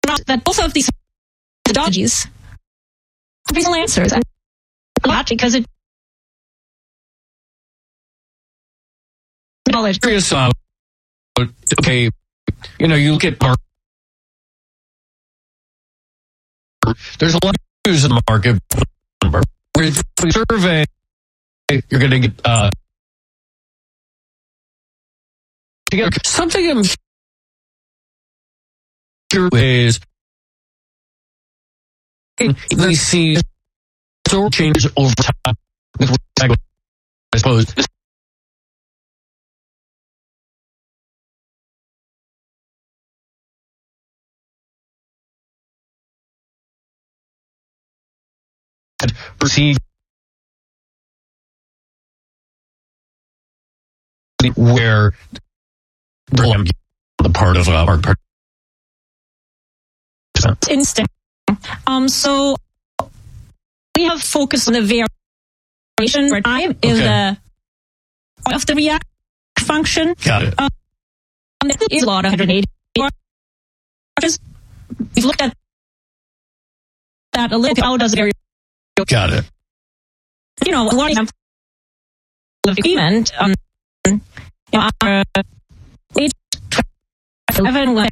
that both of these methodologies have reasonable answers, and a lot because it knowledge. Curious, okay, you look at market. There's a lot of news in the market. With the survey, you're going to get together. Something I'm curious is they see sort changes over time. I suppose. Perceive where the part of our instinct. So we have focused on the variation over time in the of the react function. Got it. There is a lot of 180. We've looked at that a little. How does it? Got it. One example of agreement. Our age 11 when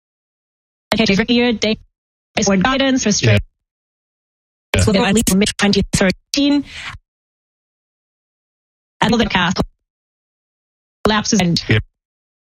they for guidance restraint at least mid 2013, and the cast lapses and